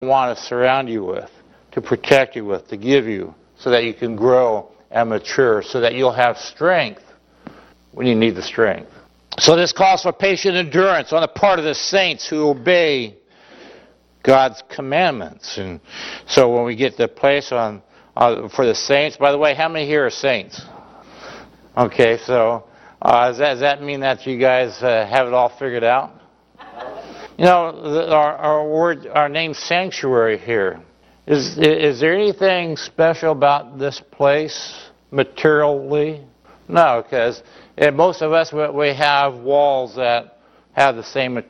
want to surround you with, to protect you with, to give you, so that you can grow and mature, so that you'll have strength when you need the strength. So this calls for patient endurance on the part of the saints who obey God's commandments. And so when we get to the place for the saints, by the way, how many here are saints? Okay, so does that mean that you guys have it all figured out? You know, our name sanctuary here. Is there anything special about this place materially? No, because most of us, we have walls that have the same